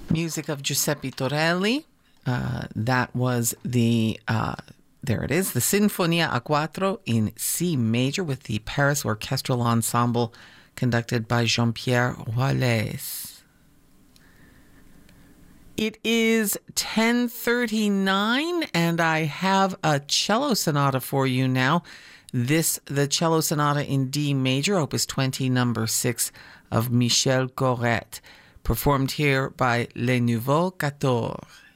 Music of Giuseppe Torelli. That was there it is, the Sinfonia a Quattro in C major with the Paris Orchestral Ensemble conducted by Jean-Pierre Wallace. It is 10:39 and I have a cello sonata for you now. The cello sonata in D major, opus 20, number 6 of Michel Corrette, performed here by Les Nouveaux 14.